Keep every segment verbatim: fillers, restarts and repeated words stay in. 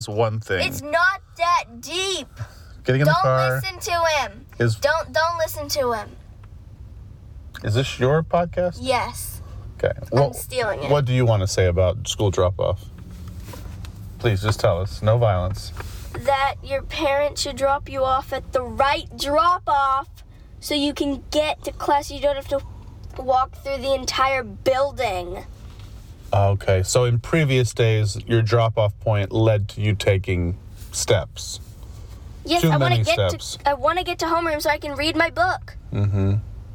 one thing. It's not that deep. Getting in don't the car. listen to him. Is, don't don't listen to him. Is this your podcast? Yes. Okay. I'm Well, stealing it. What do you want to say about school drop-off? Please, just tell us. No violence. That your parents should drop you off at the right drop-off so you can get to class. You don't have to walk through the entire building. Okay. So in previous days, your drop-off point led to you taking steps. Yes, Too I want to many get steps. to I want to get to homeroom so I can read my book. Mm-hmm.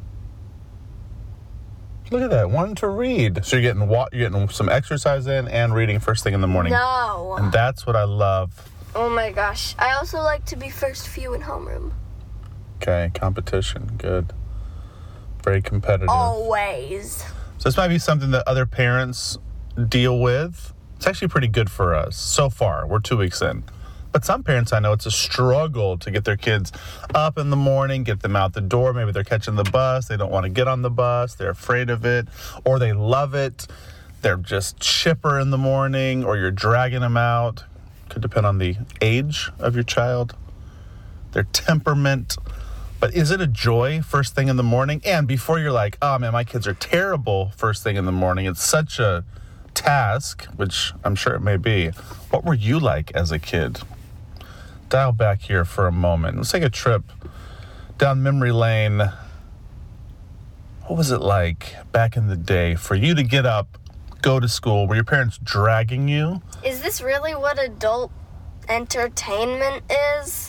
Look at that. One to read. So you're getting wa- you're getting some exercise in and reading first thing in the morning. No. And that's what I love. Oh my gosh. I also like to be first few in homeroom. Okay, competition. Good. Very competitive. Always. So this might be something that other parents deal with. It's actually pretty good for us so far. We're two weeks in. But some parents I know it's a struggle to get their kids up in the morning, get them out the door. Maybe they're catching the bus. They don't want to get on the bus. They're afraid of it. Or they love it. They're just chipper in the morning, or you're dragging them out. Could depend on the age of your child, their temperament. But is it a joy first thing in the morning? And before you're like, oh man, my kids are terrible first thing in the morning. It's such a task, which I'm sure it may be. What were you like as a kid? Dial back here for a moment. Let's take a trip down memory lane. What was it like back in the day for you to get up, go to school? Were your parents dragging you? Is this really what adult entertainment is?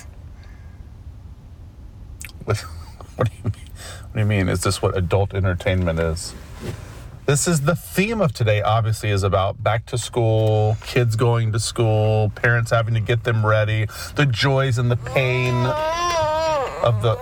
What, what do you mean? What do you mean? Is this what adult entertainment is? This is the theme of today, obviously, is about back to school, kids going to school, parents having to get them ready, the joys and the pain of the...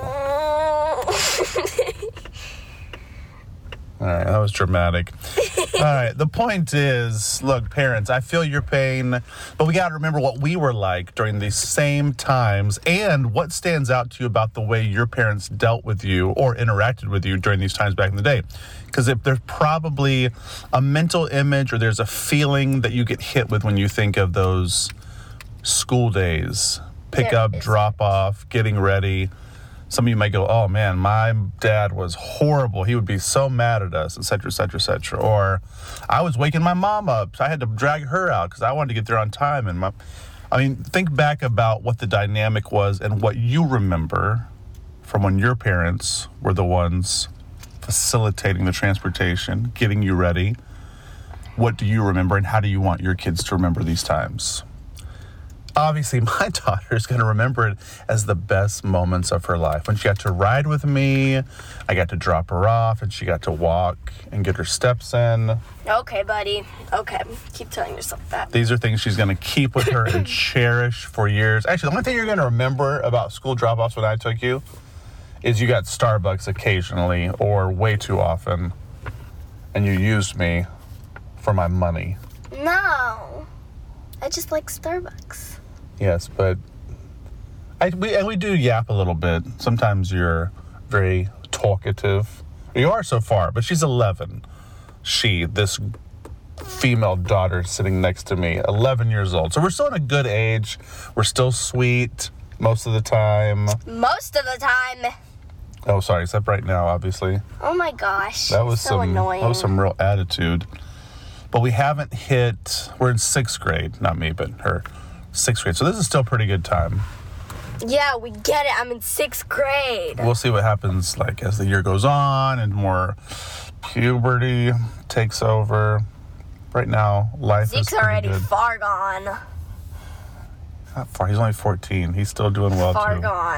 All right, that was dramatic. All right, the point is, look, parents, I feel your pain, but we got to remember what we were like during these same times and what stands out to you about the way your parents dealt with you or interacted with you during these times back in the day. Because if there's probably a mental image or there's a feeling that you get hit with when you think of those school days, pick There up, is. drop off, getting ready. Some of you might go, oh man, my dad was horrible. He would be so mad at us, et cetera, et cetera, et cetera. Or I was waking my mom up, so I had to drag her out because I wanted to get there on time. And my, I mean, think back about what the dynamic was and what you remember from when your parents were the ones facilitating the transportation, getting you ready. What do you remember and how do you want your kids to remember these times? Obviously, my daughter is going to remember it as the best moments of her life. When she got to ride with me, I got to drop her off, and she got to walk and get her steps in. Okay, buddy. Okay. Keep telling yourself that. These are things she's going to keep with her and cherish for years. Actually, the only thing you're going to remember about school drop-offs when I took you is you got Starbucks occasionally or way too often, and you used me for my money. No. I just like Starbucks. Yes, but I, we, and we do yap a little bit. Sometimes you're very talkative. You are so far, but she's eleven. She, this female daughter sitting next to me, eleven years old. So we're still in a good age. We're still sweet most of the time. Most of the time. Oh, sorry, except right now, obviously. Oh my gosh. That was so some annoying. That was some real attitude. But we haven't hit, we're in sixth grade, not me, but her, sixth grade. So this is still a pretty good time. Yeah, we get it. I'm in sixth grade. We'll see what happens like as the year goes on and more puberty takes over. Right now, life Zeke's is pretty already good. far gone. Not far. He's only fourteen. He's still doing well Far too. gone.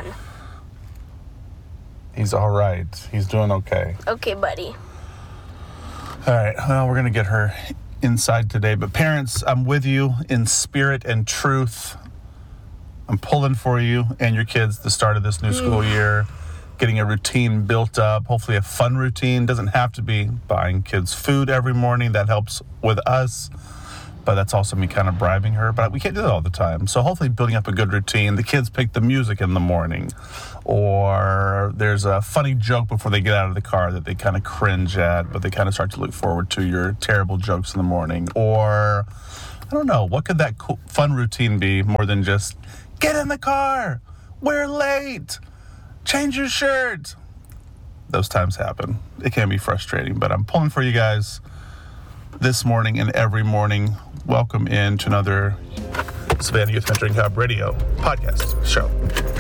He's all right. He's doing okay. Okay, buddy. All right. Well, we're gonna get her inside today. But parents, I'm with you in spirit and truth. I'm pulling for you and your kids the start of this new school year, getting a routine built up, hopefully a fun routine. Doesn't have to be buying kids food every morning. That helps with us, but that's also me kind of bribing her. But we can't do that all the time. So hopefully building up a good routine. The kids pick the music in the morning, or there's a funny joke before they get out of the car that they kind of cringe at, but they kind of start to look forward to your terrible jokes in the morning. Or I don't know, what could that cool, fun routine be more than just get in the car, we're late, change your shirt. Those times happen. It can be frustrating, but I'm pulling for you guys this morning and every morning. Welcome in to another Savannah Youth Mentoring Hub radio podcast show.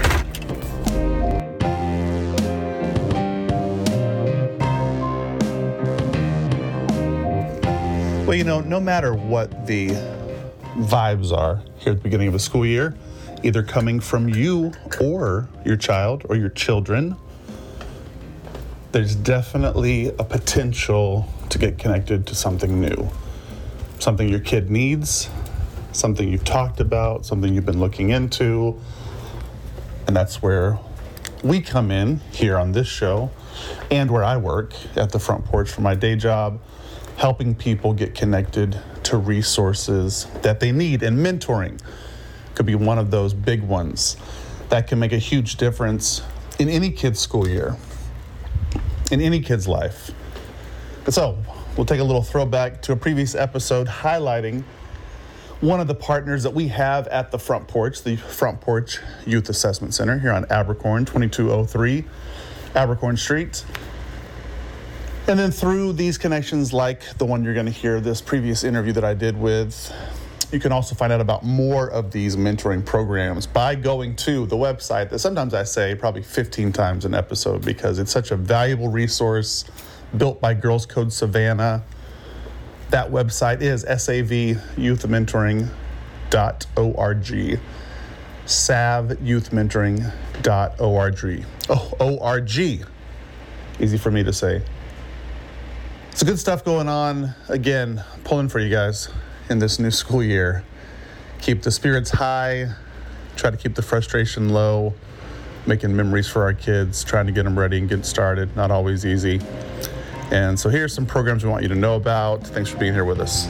Well, you know, no matter what the vibes are here at the beginning of the school year, either coming from you or your child or your children, there's definitely a potential to get connected to something new. Something your kid needs, something you've talked about, something you've been looking into. And that's where we come in here on this show and where I work at the front porch for my day job, helping people get connected to resources that they need. And mentoring could be one of those big ones that can make a huge difference in any kid's school year, in any kid's life. And so we'll take a little throwback to a previous episode highlighting one of the partners that we have at the Front Porch, the Front Porch Youth Assessment Center here on Abercorn, twenty-two oh three Abercorn Street. And then through these connections, like the one you're going to hear, this previous interview that I did with, you can also find out about more of these mentoring programs by going to the website that sometimes I say probably fifteen times an episode because it's such a valuable resource built by Girls Code Savannah. That website is S A V youth mentoring dot org. sav youth mentoring dot org. Oh, O R G. Easy for me to say. So good stuff going on. Again, pulling for you guys in this new school year. Keep the spirits high. Try to keep the frustration low. Making memories for our kids. Trying to get them ready and get started. Not always easy. And so here's some programs we want you to know about. Thanks for being here with us.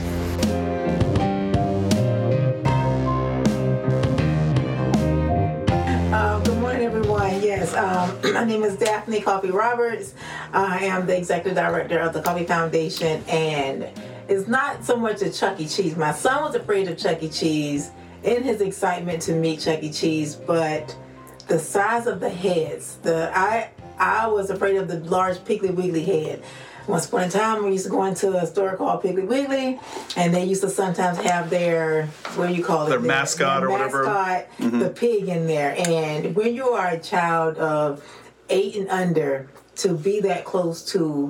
Uh, good morning, everyone. Yes, um, my name is Daphne Coffey Roberts. I am the executive director of the Coffey Foundation, and it's not so much a Chuck E. Cheese. My son was afraid of Chuck E. Cheese in his excitement to meet Chuck E. Cheese, but the size of the heads, the I I was afraid of the large Piggly Wiggly head. Once upon a time, we used to go into a store called Piggly Wiggly, and they used to sometimes have their, what do you call it? Their, their mascot their or mascot, whatever. Mm-hmm. The pig in there. And when you are a child of eight and under, to be that close to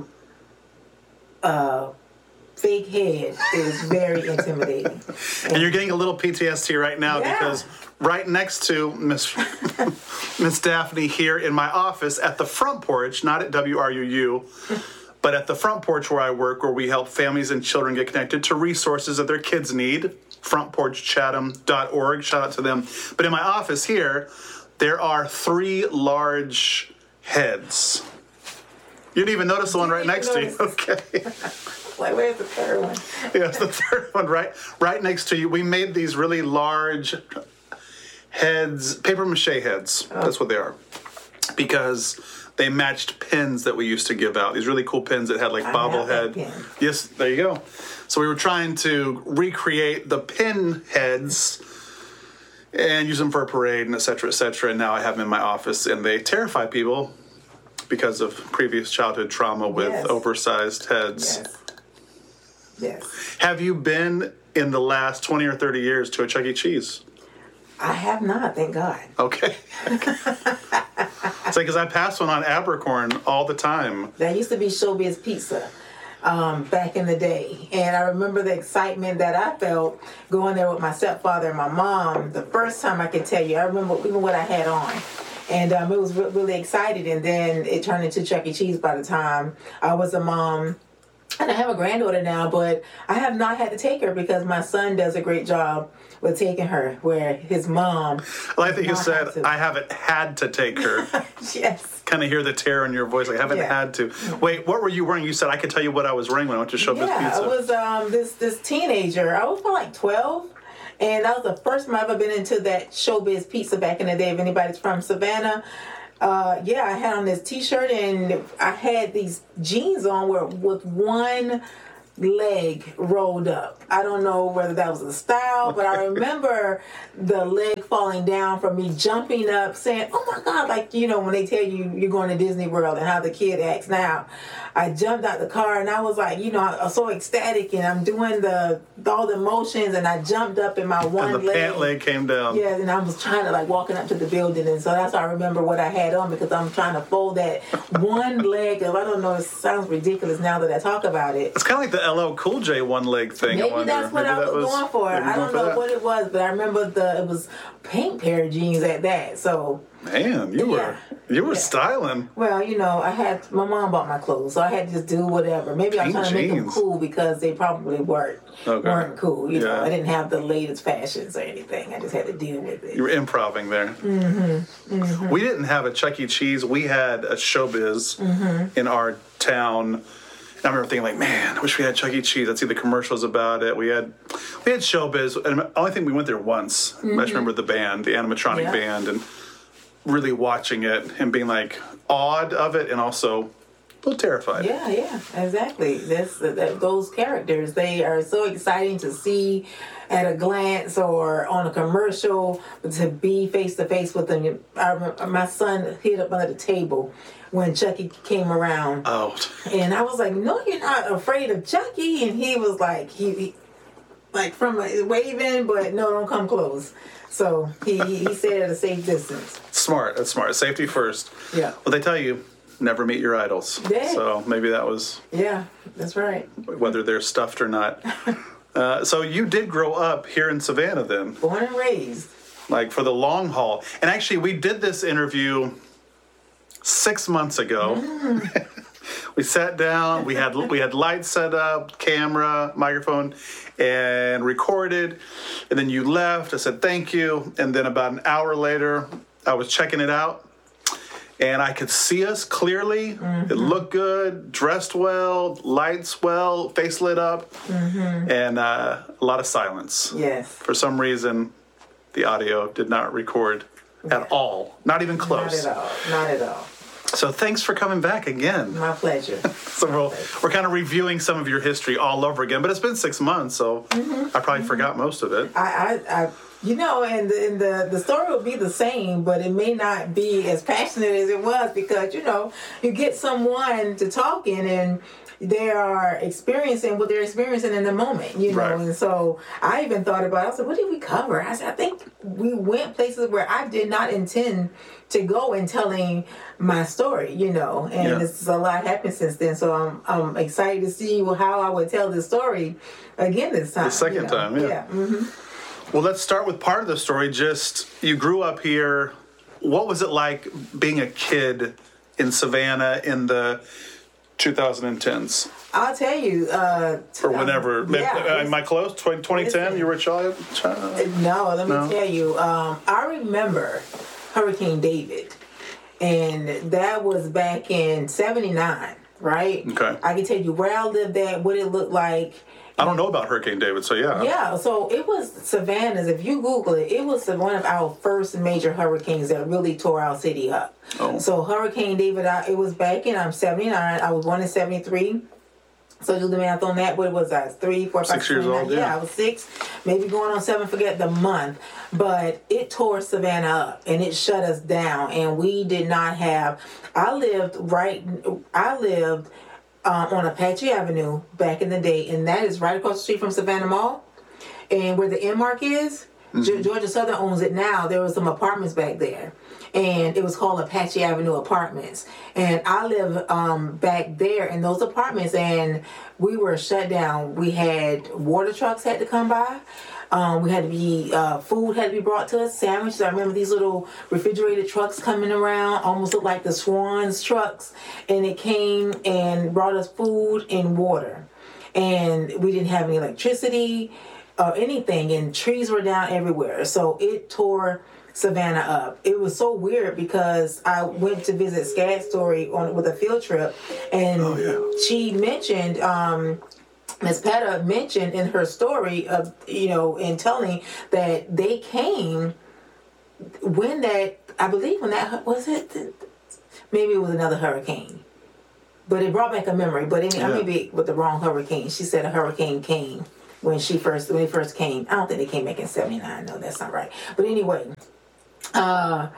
a fake head is very intimidating. And, and you're getting a little P T S D right now yeah. because right next to Miss Miss Daphne here in my office at the Front Porch, not at W R U U, but at the Front Porch where I work, where we help families and children get connected to resources that their kids need, front porch chatham dot org, shout out to them. But in my office here, there are three large heads. You didn't even notice the one right next to you. Okay. Like, where's the third one? Yes, the third one right right next to you. We made these really large heads, paper mache heads. Oh. That's what they are. Because they matched pins that we used to give out. These really cool pins that had like bobblehead. Yes, there you go. So we were trying to recreate the pin heads and use them for a parade and et cetera, et cetera. And now I have them in my office, and they terrify people because of previous childhood trauma with yes. oversized heads. Yes. Yes. Have you been in the last twenty or thirty years to a Chuck E. Cheese? I have not, thank God. Okay. It's like, because I pass one on Abercorn all the time. That used to be Showbiz Pizza um, back in the day. And I remember the excitement that I felt going there with my stepfather and my mom. The first time I could tell you, I remember even what I had on. And um, it was re- really excited. And then it turned into Chuck E. Cheese by the time I was a mom. And I have a granddaughter now, but I have not had to take her because my son does a great job with taking her, where his mom... I like that you said, I haven't had to take her. Yes. Kind of hear the terror in your voice, like, I haven't yeah. had to. Wait, what were you wearing? You said I could tell you what I was wearing when I went to Showbiz yeah, Pizza. Yeah, I was um, this, this teenager. I was probably like twelve. And that was the first time I've ever been into that Showbiz Pizza back in the day. If anybody's from Savannah, uh, yeah, I had on this T-shirt and I had these jeans on where with one leg rolled up. I don't know whether that was a style, but I remember the leg falling down from me jumping up saying, oh my God, like, you know, when they tell you you're going to Disney World and how the kid acts now. I jumped out the car and I was like, you know, I was so ecstatic and I'm doing the all the motions and I jumped up and my one and the leg. pant leg came down. Yeah, and I was trying to like walking up to the building, and so that's how I remember what I had on because I'm trying to fold that one leg up. I don't know, it sounds ridiculous now that I talk about it. It's kind of like the L L Cool J one leg thing. Maybe I that's what maybe I that was, going for. I don't know that. what it was, but I remember the it was pink pair of jeans at that. So man, you were yeah. you were Yeah. styling. Well, you know, I had my mom bought my clothes, so I had to just do whatever. Maybe I was Pink trying to make them jeans. cool because they probably weren't Okay. weren't cool. You know, Yeah. I didn't have the latest fashions or anything. I just had to deal with it. You were improving there. Mm-hmm. Mm-hmm. We didn't have a Chuck E. Cheese. We had a Showbiz Mm-hmm. in our town. And I remember thinking, like, man, I wish we had Chuck E. Cheese. I'd see the commercials about it. We had we had Showbiz, and the only thing we went there once. I just remember the band, the animatronic Yeah. band, and really watching it and being like awed of it, and also a little terrified. Yeah, yeah, exactly. That's that, those characters. They are so exciting to see at a glance or on a commercial, but to be face to face with them. I remember my son hid up under the table when Chucky came around, Oh, and I was like, "No, you're not afraid of Chucky." And he was like, he, he like from a, waving, but no, don't come close. So he he said at a safe distance. smart. That's smart. Safety first. Yeah, Well, they tell you never meet your idols. Yeah. So maybe that was yeah, that's right. whether they're stuffed or not. Uh, so you did grow up here in Savannah then, Born and raised. like for the long haul. And actually, we did this interview six months ago. We sat down. We had we had lights set up, camera, microphone, and recorded. And then you left. I said thank you. And then about an hour later, I was checking it out. And I could see us clearly. Mm-hmm. It looked good, dressed well, lights well, face lit up, Mm-hmm. and uh, a lot of silence. Yes. For some reason, the audio did not record at all, not even close. Not at all. Not at all. So thanks for coming back again. My pleasure. So we'll, we're kind of reviewing some of your history all over again, but it's been six months, so Mm-hmm. I probably forgot most of it. I, I, I you know, and, the, and the the story will be the same, but it may not be as passionate as it was because, you know, you get someone to talk in and they are experiencing what they're experiencing in the moment, you know. Right. And so I even thought about it. I said, what did we cover? I said, I think we went places where I did not intend to go in telling my story, you know. And Yeah. it's a lot happened since then. So I'm I'm excited to see how I would tell this story again this time. The second you know. time, yeah. Yeah. hmm Well, let's start with part of the story. Just, you grew up here. What was it like being a kid in Savannah in the twenty tens? I'll tell you. Uh, Or whenever. um, yeah, Maybe- am I close? twenty ten, listen. you were a child? child? No, let me No? tell you. Um, I remember Hurricane David, and that was back in seventy-nine, right? Okay. I can tell you where I lived at, what it looked like. I don't know about Hurricane David, so yeah. Yeah, so it was Savannah's. If you Google it, it was one of our first major hurricanes that really tore our city up. Oh. So Hurricane David, I, it was back in I'm seventy-nine. I was born in seventy-three. So do the math on that. What was I? Three, four, five, Six years seven, nine? old, yeah. Yeah, I was six, maybe going on seven. Forget the month, but it tore Savannah up and it shut us down. And we did not have. I lived right. I lived. Um, on Apache Avenue back in the day, and that is right across the street from Savannah Mall, and where the Inmark is. Ge- Georgia Southern owns it now. There was some apartments back there, and it was called Apache Avenue Apartments. And I live um, back there in those apartments, and we were shut down. We had water trucks had to come by. Um, we had to be, uh, food had to be brought to us, sandwiches. I remember these little refrigerated trucks coming around, almost looked like the Swans trucks. And it came and brought us food and water. And we didn't have any electricity or anything, and trees were down everywhere. So it tore Savannah up. It was so weird because I went to visit Scad Story on with a field trip, and Oh, yeah. she mentioned, um, Miss Petta mentioned in her story of, you know, in telling that they came when that, I believe when that, was it, maybe it was another hurricane. but it brought back a memory. But anyway, Yeah. I may be with the wrong hurricane. She said a hurricane came when she first when it first came. I don't think they came back in seventy-nine. No, that's not right. But anyway, uh,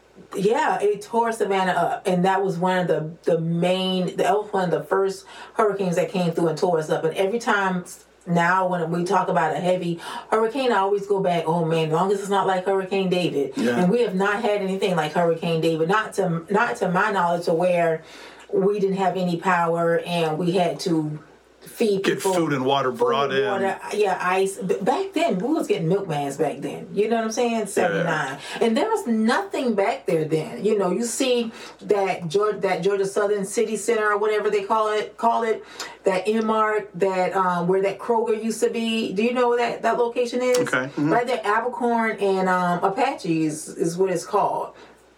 yeah, it tore Savannah up, and that was one of the the main. That was one of the first hurricanes that came through and tore us up. And every time now, when we talk about a heavy hurricane, I always go back. Oh man, as long as it's not like Hurricane David, Yeah. and we have not had anything like Hurricane David. Not to not to my knowledge, to where we didn't have any power and we had to feed Get people food and water brought food, in. water, yeah, ice. But back then, we was getting milkmans back then. You know what I'm saying? seventy-nine. And there was nothing back there then. You know, you see that Georgia, that Georgia Southern City Center or whatever they call it, call it, that Emart, that um, where that Kroger used to be. Do you know where that, that location is? Okay. Mhm. Right there, Abercorn and um, Apache is, is what it's called.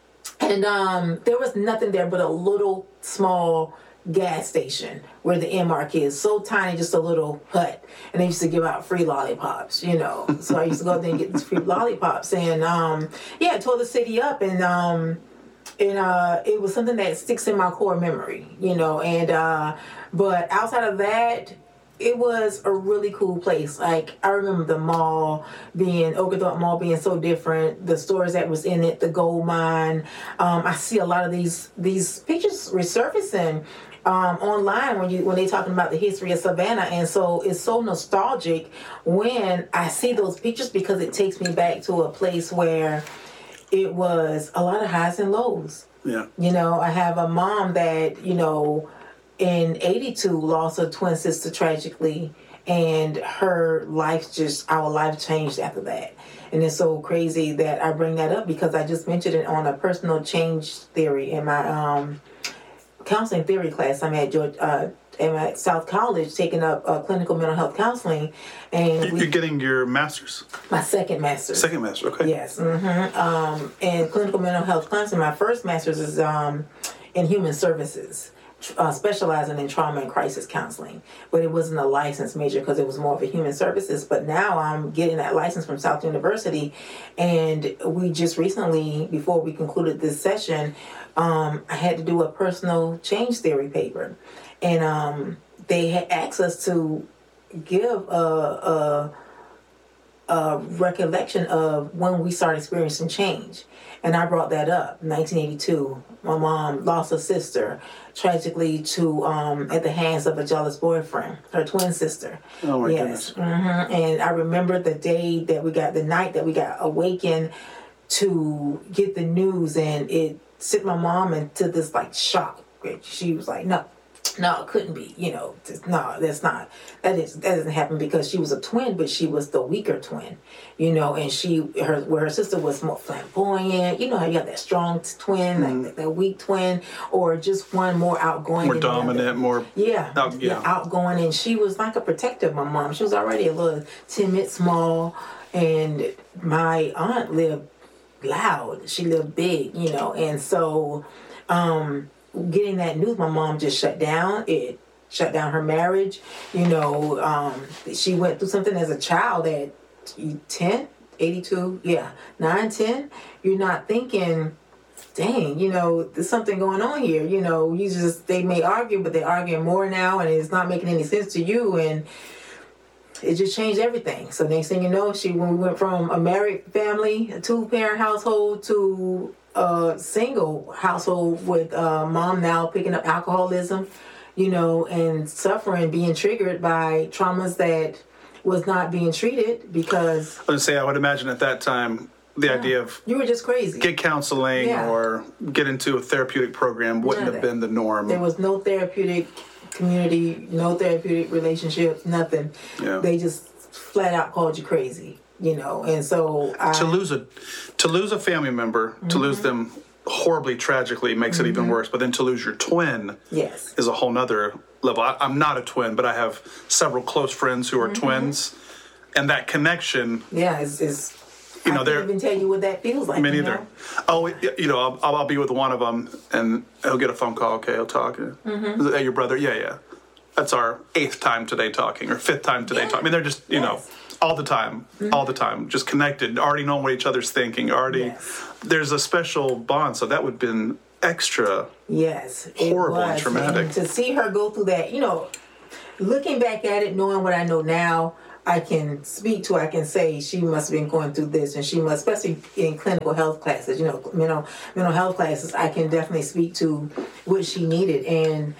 And um, there was nothing there but a little small gas station where the Emmark is. So tiny, just a little hut. And they used to give out free lollipops, you know. So I used to go there and get these free lollipops. And um, yeah, it tore the city up. And um, and uh, it was something that sticks in my core memory, you know. And uh, but outside of that, it was a really cool place. Like, I remember the mall being, Oglethorpe Mall being so different, the stores that was in it, the gold mine. Um, I see a lot of these these pictures resurfacing um, online when you when they talking about the history of Savannah. And so it's so nostalgic when I see those pictures, because it takes me back to a place where it was a lot of highs and lows. Yeah. You know, I have a mom that, you know, in eighty-two lost her twin sister tragically, and her life just, our life changed after that. And it's so crazy that I bring that up, because I just mentioned it on a personal change theory in my um, counseling theory class. I'm at George, uh, I'm at South College taking up uh, clinical mental health counseling, and You're we, getting your master's. my second master's. Second master, okay. Yes. Mm-hmm. Um, in clinical mental health counseling. My first master's is um, in human services, uh, specializing in trauma and crisis counseling. But it wasn't a licensed major because it was more of a human services. But now I'm getting that license from South University. And we just recently, before we concluded this session, um, I had to do a personal change theory paper. And um, they had asked us to give a, a a recollection of when we started experiencing change. And I brought that up. nineteen eighty-two, my mom lost her sister tragically to um, at the hands of a jealous boyfriend, her twin sister. Oh my yes. goodness. Mm-hmm. And I remember the day that we got, the night that we got awakened to get the news, and it sent my mom into this like shock. She was like, no. No, it couldn't be. You know, just, no, that's not. That is that doesn't happen, because she was a twin, but she was the weaker twin. You know, and she her where her sister was more flamboyant. You know how you have that strong twin, Mm-hmm. like that, that weak twin, or just one more outgoing, More than the other. dominant, more. Yeah, Out- yeah. yeah, outgoing, and she was like a protector of my mom. She was already a little timid, small, and my aunt lived loud. She lived big, you know, and so. um Getting that news, my mom just shut down. It shut down her marriage. You know, um, she went through something as a child at ten, eighty-two, yeah, nine, ten. You're not thinking, dang, you know, there's something going on here. You know, you just, they may argue, but they're arguing more now, and it's not making any sense to you. And it just changed everything. So next thing you know, she when we went from a married family, a two-parent household, to a single household with uh, mom now picking up alcoholism, you know, and suffering, being triggered by traumas that was not being treated because... I would say, I would imagine at that time, the Yeah. idea of You were just crazy. get counseling Yeah. or get into a therapeutic program wouldn't None have of been the norm. There was no therapeutic community, no therapeutic relationships, nothing. Yeah. They just flat out called you crazy, you know, and so I... to lose a to lose a family member, Mm-hmm. to lose them horribly, tragically, makes it even worse. But then to lose your twin Yes. is a whole nother level. I, I'm not a twin, but I have several close friends who are Mm-hmm. twins, and that connection. Yeah, it's... it's You know, I they're- can't even tell you what that feels like. Me you neither. know? Oh, you know, I'll, I'll be with one of them, and he'll get a phone call. Okay, he'll talk. Mm-hmm. Is that your brother? Yeah, yeah. That's our eighth time today talking, or fifth time today Yeah. talking. I mean, they're just, you Yes. know, all the time, all the time, just connected, already knowing what each other's thinking, already. Yes. There's a special bond, so that would have been extra yes, it horrible and was. traumatic. And to see her go through that, you know, looking back at it, knowing what I know now, I can speak to, I can say she must have been going through this, and she must, especially in clinical health classes, you know, mental, mental health classes, I can definitely speak to what she needed. And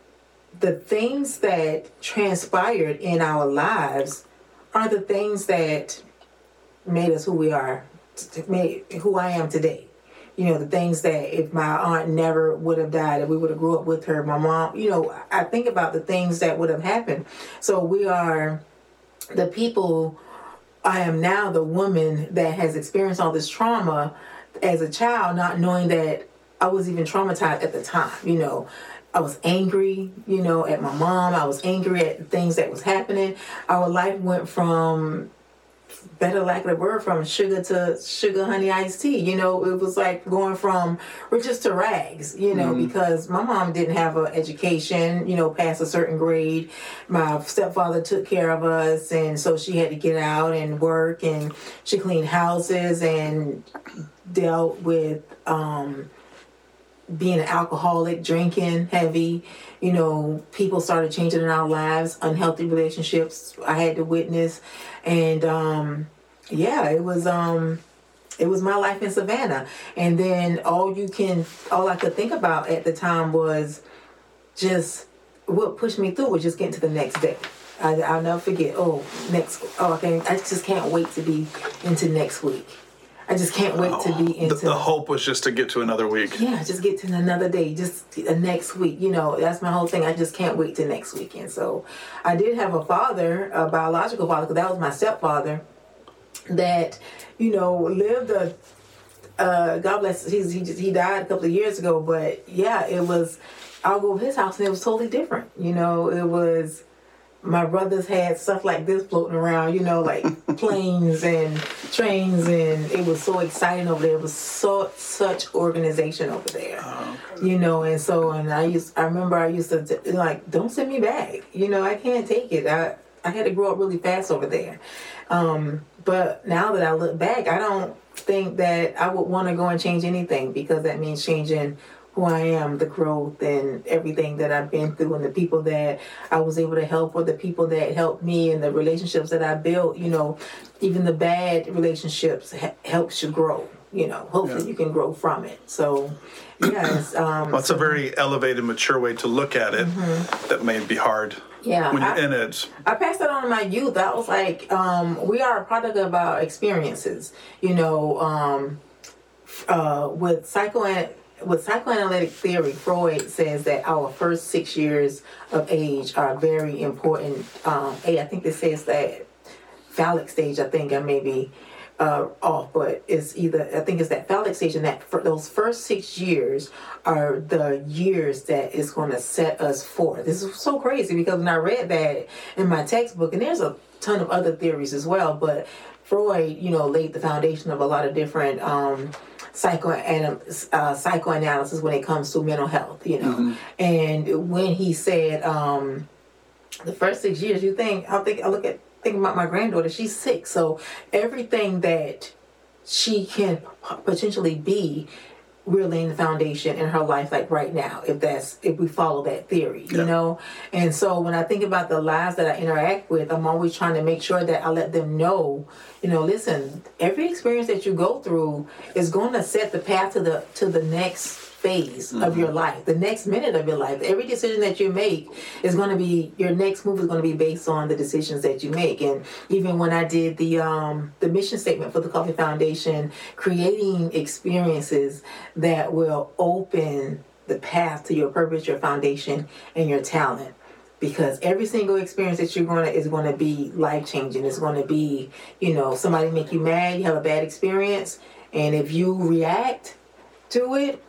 the things that transpired in our lives are the things that made us who we are, made who I am today. You know, the things that if my aunt never would have died, if we would have grew up with her, my mom, you know, I think about the things that would have happened. So we are the people, I am now the woman that has experienced all this trauma as a child, not knowing that I was even traumatized at the time. You know, I was angry, you know, at my mom. I was angry at the things that was happening. Our life went from, better lack of the word, from sugar to sugar honey iced tea. You know, it was like going from riches to rags, you know, mm-hmm. because my mom didn't have an education, you know, past a certain grade. My stepfather took care of us, and so she had to get out and work, and she cleaned houses and dealt with um, being an alcoholic, drinking heavy. You know, people started changing in our lives, unhealthy relationships I had to witness. And um, yeah, it was um, it was my life in Savannah. And then all you can, all I could think about at the time was just what pushed me through was just getting to the next day. I, I'll never forget. Oh, next. Oh, I can. I just can't wait to be into next week. I just can't wait oh, to be into... The, the hope was just to get to another week. Yeah, just get to another day, just the next week. You know, that's my whole thing. I just can't wait to next weekend. So I did have a father, a biological father, because that was my stepfather, that, you know, lived a... Uh, God bless, he's, he just, he died a couple of years ago, but yeah, it was... I'll go to his house and it was totally different. You know, it was... My brothers had stuff like this floating around, you know, like planes and trains, and it was so exciting over there. It was so such organization over there, oh, okay. you know. And so, and I used, I remember I used to like, don't send me back, you know. I can't take it. I I had to grow up really fast over there. Um, but now that I look back, I don't think that I would want to go and change anything, because that means changing who I am, the growth and everything that I've been through, and the people that I was able to help, or the people that helped me, and the relationships that I built. You know, even the bad relationships ha- helps you grow. You know, hopefully yeah. you can grow from it. So, yes. Um, well, it's so, a very elevated, mature way to look at it mm-hmm. that may be hard yeah, when you're I, in it. I passed that on to my youth. I was like, um, we are a product of our experiences. You know, um, uh, with psycho With psychoanalytic theory, Freud says that our first six years of age are very important. Um, I think this says that phallic stage. I think I may be uh, off, but it's either I think it's that phallic stage, and that for those first six years are the years that is going to set us forth. This is so crazy, because when I read that in my textbook, and there's a ton of other theories as well, but Freud, you know, laid the foundation of a lot of different. Um, Psycho uh, psychoanalysis when it comes to mental health, you know. Mm-hmm. And when he said um, the first six years, you think I think I look at think about my granddaughter. She's six, so everything that she can potentially be, we're laying the foundation in her life, like right now, if that's if we follow that theory, you yeah. know. And so when I think about the lives that I interact with, I'm always trying to make sure that I let them know, you know, listen, every experience that you go through is going to set the path to the to the next phase mm-hmm. of your life, the next minute of your life. Every decision that you make is going to be, your next move is going to be based on the decisions that you make. And even when I did the um, the mission statement for the Coffee Foundation, creating experiences that will open the path to your purpose, your foundation, and your talent. Because every single experience that you're going to is going to be life changing. It's going to be, you know, somebody make you mad, you have a bad experience, and if you react to it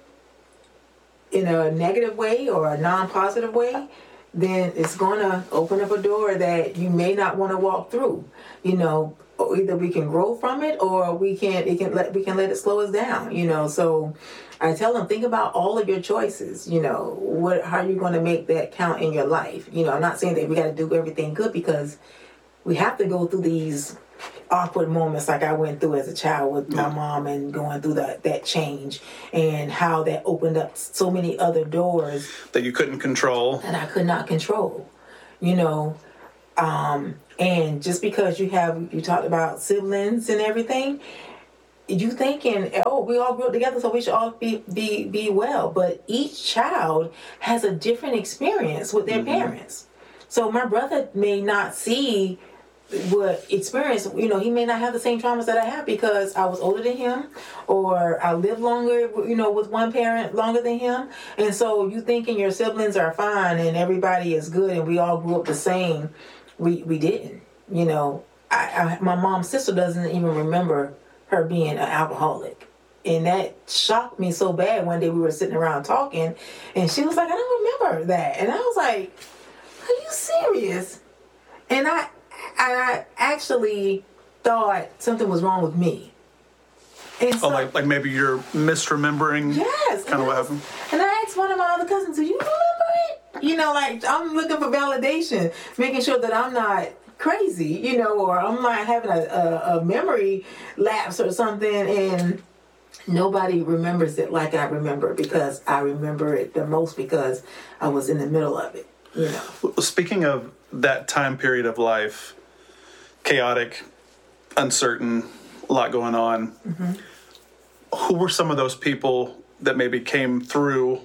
in a negative way or a non-positive way, then it's going to open up a door that you may not want to walk through. You know, either we can grow from it, or we can it can let we can let it slow us down. You know, so I tell them, think about all of your choices. You know, what how are you going to make that count in your life? You know, I'm not saying that we got to do everything good, because we have to go through these awkward moments like I went through as a child with my Yeah. mom and going through that that change and how that opened up so many other doors That you couldn't control. that I could not control, you know. Um, and just because you have, you talked about siblings and everything, you thinking, oh, we all grew up together, so we should all be be be well. But each child has a different experience with their parents. So my brother may not see what experience, you know, he may not have the same traumas that I have because I was older than him, or I lived longer, you know, with one parent longer than him. And so you thinking your siblings are fine and everybody is good and we all grew up the same. We we didn't, you know. I, I my mom's sister doesn't even remember her being an alcoholic. And that shocked me so bad. One day we were sitting around talking and she was like, I don't remember that. And I was like, are you serious? And I I actually thought something was wrong with me. And so, Oh, like like maybe you're misremembering. yes. Kind of and what I was- happened. And I asked one of my other cousins, do you remember it? You know, like I'm looking for validation, making sure that I'm not crazy, you know, or I'm not having a, a, a memory lapse or something. And nobody remembers it like I remember, because I remember it the most because I was in the middle of it, you know. Well, speaking of that time period of life, chaotic, uncertain, a lot going on, who were some of those people that maybe came through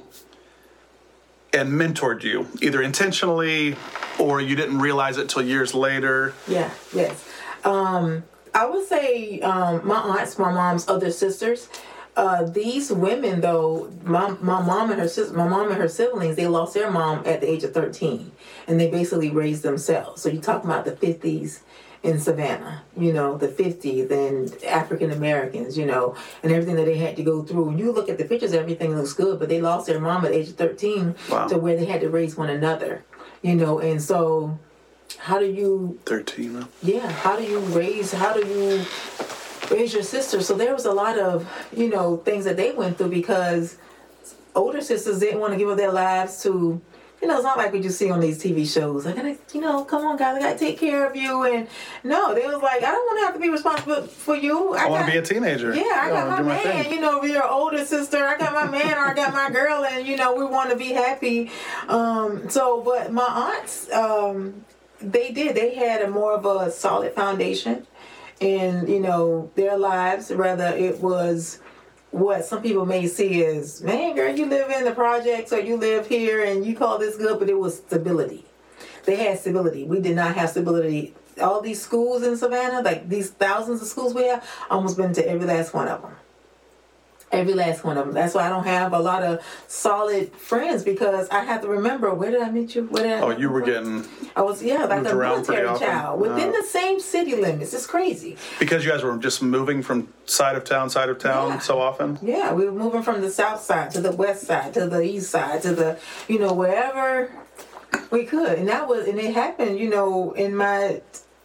and mentored you, either intentionally or you didn't realize it till years later? Yeah, yes. Um, I would say um, my aunts, my mom's other sisters. Uh, these women, though, my my mom and her sis, my mom and her siblings, they lost their mom at the age of thirteen, and they basically raised themselves. So you talk about the fifties in Savannah, you know, the fifties and African Americans, you know, and everything that they had to go through. When you look at the pictures, everything looks good, but they lost their mom at the age of thirteen Wow. to where they had to raise one another, you know, and so how do you thirteen. Huh? yeah, how do you raise, how do you raise your sister? So there was a lot of, you know, things that they went through because older sisters didn't want to give up their lives to, you know, it's not like what you see on these T V shows. I gotta, you know, come on, guys, I gotta take care of you. And no, they was like, I don't want to have to be responsible for you. I, want got- to be a teenager. yeah, I got wanna my do man. thing. You know, if you're an older sister, I got my man or I got my girl, and you know, we want to be happy. Um, so, but my aunts, um, they did. They had a more of a solid foundation in, you know, their lives. Rather, it was what some people may see as, man, girl, you live in the projects or you live here and you call this good, but it was stability. They had stability. We did not have stability. All these schools in Savannah, like these thousands of schools we have, I almost been to every last one of them. Every last one of them. That's why I don't have a lot of solid friends, because I have to remember, where did I meet you? Where did I Oh, meet you were from? getting, I was, yeah, like moved a around pretty military often. child within Oh. the same city limits. It's crazy. because you guys were just moving from side of town, side of town Yeah. so often? Yeah, we were moving from the south side to the west side to the east side to the, you know, wherever we could. And that was, and it happened, you know, in my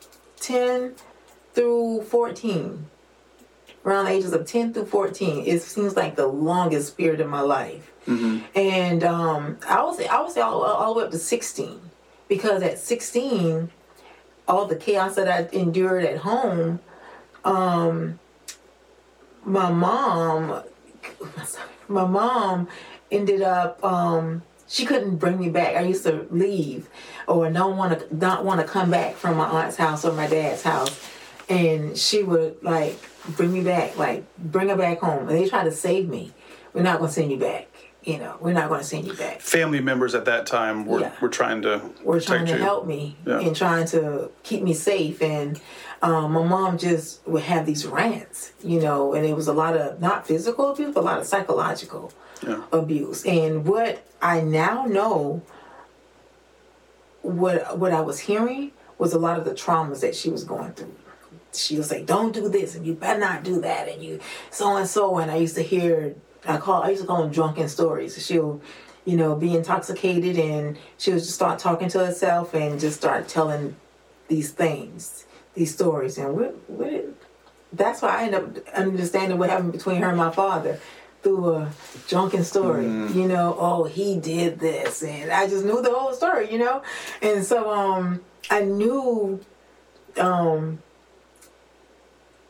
ten through fourteen. Around the ages of ten through fourteen, it seems like the longest period of my life. Mm-hmm. And um, I would say, I would say all, all the way up to sixteen, because at sixteen, all the chaos that I endured at home, um, my mom, my mom ended up, um, she couldn't bring me back. I used to leave or not want to not want to come back from my aunt's house or my dad's house, and she would like bring me back, like bring her back home. And they tried to save me. We're not going to send you back. You know, we're not going to send you back. Family members at that time were, Yeah. were trying to Were protect trying to you. help me Yeah. and trying to keep me safe. And um, my mom just would have these rants, you know, and it was a lot of not physical abuse, but a lot of psychological Yeah. abuse. And what I now know, what what I was hearing was a lot of the traumas that she was going through. She was like, "Don't do this, and you better not do that, and you so and so." And I used to hear, I call, I used to call them drunken stories. She'll, you know, be intoxicated, and she would just start talking to herself and just start telling these things, these stories. And what, what, that's why I ended up understanding what happened between her and my father through a drunken story. You know, oh, he did this, and I just knew the whole story, you know. And so, um, I knew, um.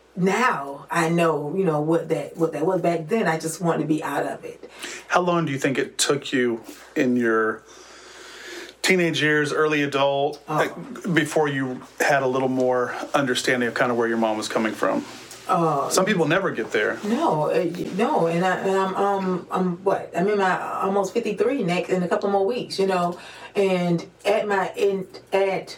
now I know, you know, what that what that was. Back then, I just wanted to be out of it. How long do you think it took you in your teenage years, early adult, Oh. like, before you had a little more understanding of kind of where your mom was coming from? Uh, Some people never get there. No, uh, no, and I and I'm um I'm what I'm in my almost fifty-three next in a couple more weeks, you know, and at my in at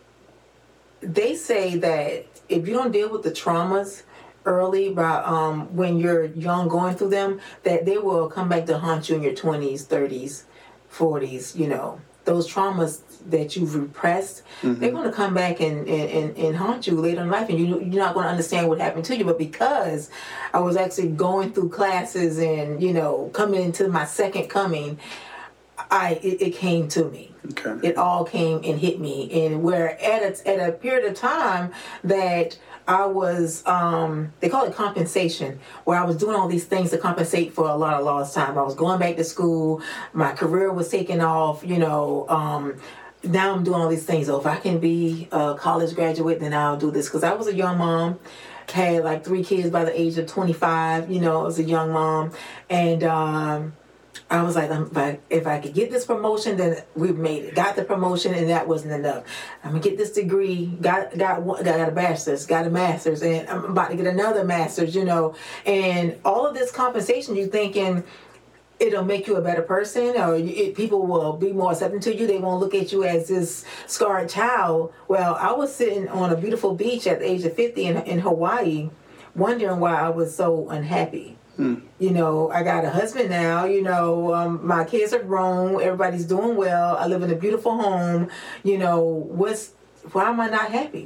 they say that if you don't deal with the traumas early, by um when you're young going through them, that they will come back to haunt you in your twenties, thirties, forties, you know. Those traumas that you've repressed, mm-hmm. they're going to come back and, and, and haunt you later in life, and you, you're not going to understand what happened to you. But because I was actually going through classes and, you know, coming into my second coming, I it, it came to me. Okay. It all came and hit me. And where at a, at a period of time that I was, um, they call it compensation, where I was doing all these things to compensate for a lot of lost time. I was going back to school. My career was taking off, you know. Um, now I'm doing all these things. So if I can be a college graduate, then I'll do this. Because I was a young mom, had like three kids by the age of twenty-five, you know, I was a young mom. And, um, I was like, if I, if I could get this promotion, then we made it. Got the promotion, and that wasn't enough. I'm gonna get this degree. Got got got, got a bachelor's. Got a master's, and I'm about to get another master's. You know, and all of this compensation, you thinking it'll make you a better person, or it, people will be more accepting to you. They won't look at you as this scarred child. Well, I was sitting on a beautiful beach at the age of fifty in in Hawaii, wondering why I was so unhappy. Hmm. You know, I got a husband now, you know, um, my kids are grown, everybody's doing well, I live in a beautiful home, you know, what's, why am I not happy?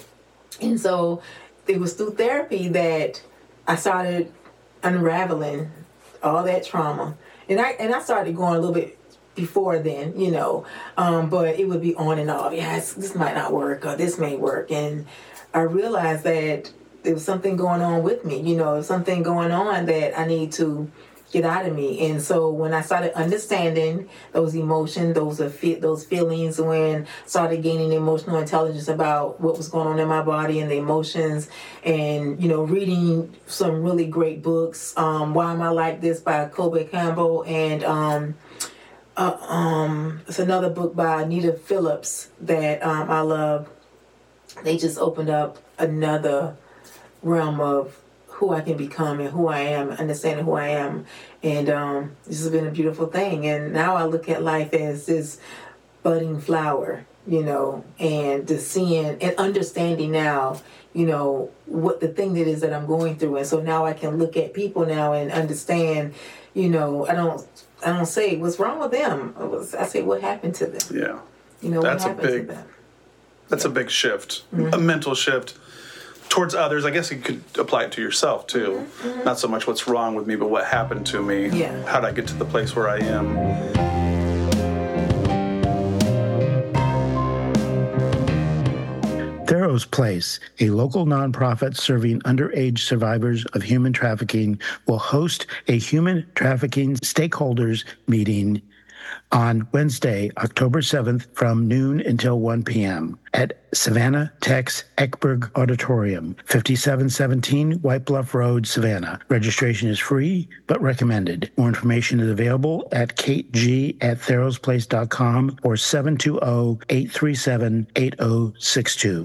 And so it was through therapy that I started unraveling all that trauma. And I and I started going a little bit before then, you know, um, but it would be on and off. Yes, this might not work, or this may work. And I realized that there was something going on with me, you know, something going on that I need to get out of me. And so when I started understanding those emotions, those are fe- those feelings, when I started gaining emotional intelligence about what was going on in my body and the emotions, and, you know, reading some really great books, um, Why Am I Like This by Kobe Campbell, and um, uh, um, it's another book by Anita Phillips that um, I love. They just opened up another realm of who I can become and who I am, understanding who I am. And um, this has been a beautiful thing. And now I look at life as this budding flower, you know, and just seeing and understanding now, you know, what the thing that is that I'm going through. And so now I can look at people now and understand, you know, I don't I don't say what's wrong with them. I, was, I say what happened to them. Yeah. You know, that's what happened a big, to them. That's yeah. a big shift, mm-hmm. a mental shift. Towards others, I guess you could apply it to yourself too. Mm-hmm. Not so much what's wrong with me, but what happened to me. Yeah. How did I get to the place where I am? Theros Place, a local nonprofit serving underage survivors of human trafficking, will host a human trafficking stakeholders meeting on Wednesday, October seventh from noon until one p.m. at Savannah Tech's Eckberg Auditorium, fifty-seven seventeen White Bluff Road, Savannah. Registration is free, but recommended. More information is available at kate g at theros place dot com or seven two zero, eight three seven, eight zero six two.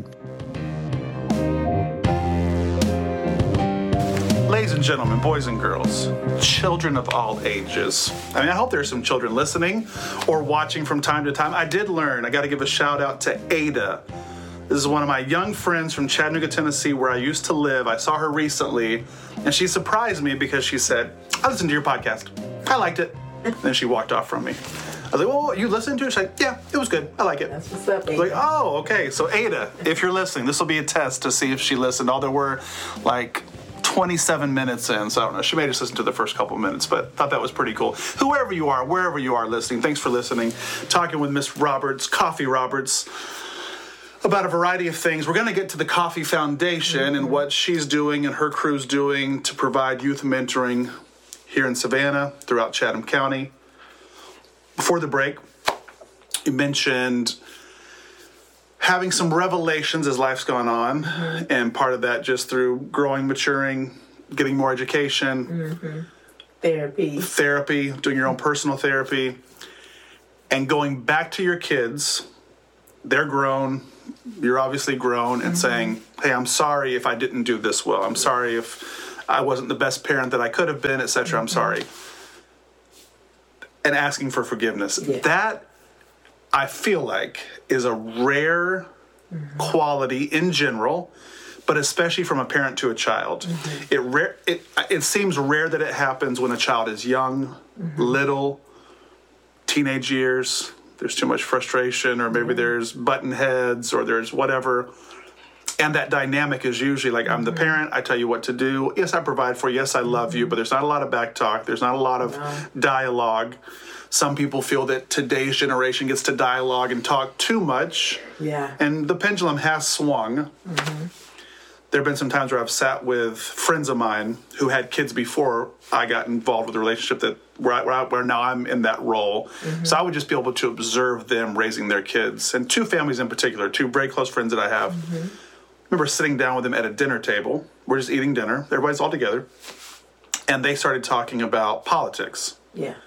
Ladies and gentlemen, boys and girls, children of all ages. I mean, I hope there's some children listening or watching from time to time. I did learn, I got to give a shout out to Ada. This is one of my young friends from Chattanooga, Tennessee, where I used to live. I saw her recently, and she surprised me because she said, I listened to your podcast. I liked it. And then she walked off from me. I was like, well, you listened to it? She's like, yeah, it was good. I like it. That's what's up, Ada. I was like, oh, okay. So Ada, if you're listening, this will be a test to see if she listened. Although we're like twenty-seven minutes in, so I don't know. She may just listen to the first couple minutes, but thought that was pretty cool. Whoever you are, wherever you are listening, thanks for listening. Talking with Miss Roberts, Coffee Roberts, about a variety of things. We're going to get to the Coffee Foundation mm-hmm. and what she's doing and her crew's doing to provide youth mentoring here in Savannah, throughout Chatham County. Before the break, you mentioned having some revelations as life's gone on, mm-hmm. and part of that just through growing, maturing, getting more education, mm-hmm. therapy, therapy, doing your own personal therapy, and going back to your kids. They're grown. You're obviously grown, and mm-hmm. saying, "Hey, I'm sorry if I didn't do this well. I'm sorry if I wasn't the best parent that I could have been, et cetera. Mm-hmm. I'm sorry." And asking for forgiveness. Yeah. That, I feel like, is a rare mm-hmm. quality in general, but especially from a parent to a child. Mm-hmm. It rare it it seems rare that it happens when a child is young, mm-hmm. little, teenage years. There's too much frustration, or maybe mm-hmm. there's button heads, or there's whatever. And that dynamic is usually like, I'm the parent, I tell you what to do. Yes, I provide for you. Yes, I love you. But there's not a lot of back talk. There's not a lot of no. dialogue. Some people feel that today's generation gets to dialogue and talk too much. Yeah. And the pendulum has swung. Mm-hmm. There have been some times where I've sat with friends of mine who had kids before I got involved with the relationship that where, I, where, I, where now I'm in that role. Mm-hmm. So I would just be able to observe them raising their kids. And two families in particular, two very close friends that I have. Mm-hmm. I remember sitting down with them at a dinner table. We're just eating dinner. Everybody's all together. And they started talking about politics. Yeah.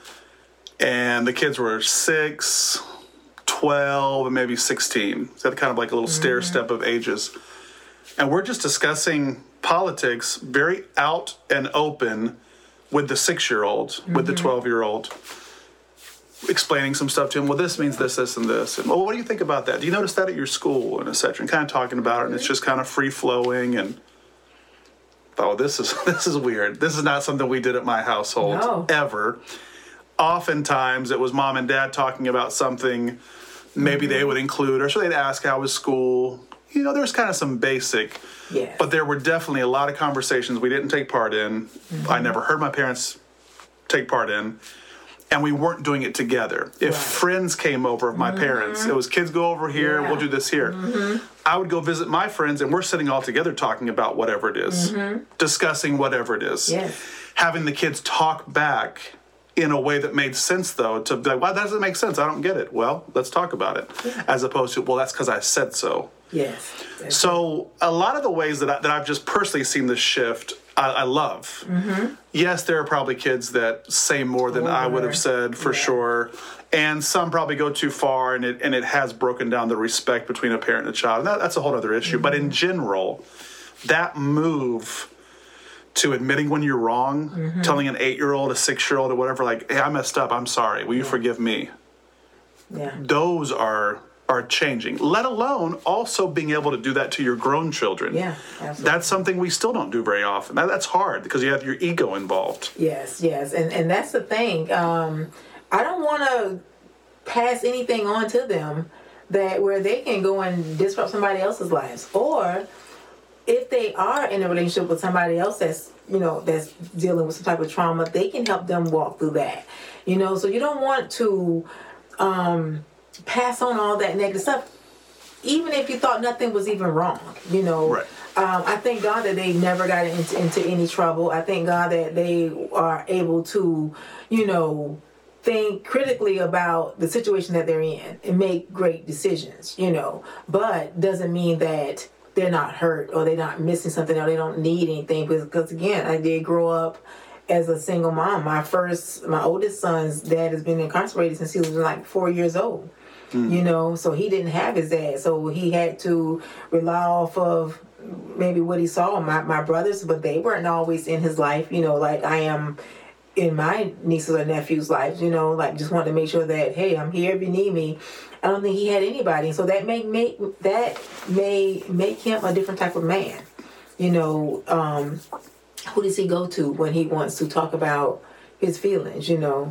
And the kids were six, twelve, and maybe sixteen. So kind of like a little mm-hmm. stair step of ages. And we're just discussing politics very out and open with the six-year-old, mm-hmm. with the twelve-year-old, explaining some stuff to him. Well, this means this, this, and this. And, well, what do you think about that? Do you notice that at your school? And et cetera. And kind of talking about it, and it's just kind of free-flowing. And oh, this is this is weird. This is not something we did at my household no. ever. Oftentimes, it was mom and dad talking about something maybe mm-hmm. they would include, or so they'd ask, how was school? You know, there's kind of some basic, yes. but there were definitely a lot of conversations we didn't take part in. Mm-hmm. I never heard my parents take part in, and we weren't doing it together. If right. friends came over of my mm-hmm. parents, it was kids go over here, yeah. we'll do this here. Mm-hmm. I would go visit my friends, and we're sitting all together talking about whatever it is, mm-hmm. discussing whatever it is, yes. having the kids talk back in a way that made sense, though, to be like, well, that doesn't make sense. I don't get it. Well, let's talk about it. Yeah. As opposed to, well, that's because I said so. Yes. So a lot of the ways that, I, that I've just personally seen this shift, I, I love. Mm-hmm. Yes, there are probably kids that say more than Over. I would have said, for yeah. sure. And some probably go too far, and it and it has broken down the respect between a parent and a child. And that, that's a whole other issue. Mm-hmm. But in general, that move to admitting when you're wrong, mm-hmm. telling an eight-year-old, a six-year-old, or whatever, like, hey, I messed up, I'm sorry, will you yeah. forgive me? Yeah. Those are are changing, let alone also being able to do that to your grown children. Yeah, absolutely. That's something we still don't do very often. That, that's hard because you have your ego involved. Yes, yes, and and that's the thing. Um, I don't want to pass anything on to them that where they can go and disrupt somebody else's lives, or if they are in a relationship with somebody else that's, you know, that's dealing with some type of trauma, they can help them walk through that. You know, so you don't want to um, pass on all that negative stuff, even if you thought nothing was even wrong, you know. Right. Um, I thank God that they never got into, into any trouble. I thank God that they are able to, you know, think critically about the situation that they're in and make great decisions, you know. But doesn't mean that they're not hurt or they're not missing something or they don't need anything. Because, again, I did grow up as a single mom. My first, my oldest son's dad has been incarcerated since he was like four years old. Mm. You know, so he didn't have his dad. So he had to rely off of maybe what he saw in my, my brothers, but they weren't always in his life, you know, like I am in my nieces or nephews' lives, you know, like just wanted to make sure that, hey, I'm here if you need me. I don't think he had anybody. So that may make that may make him a different type of man. You know, um, who does he go to when he wants to talk about his feelings, you know?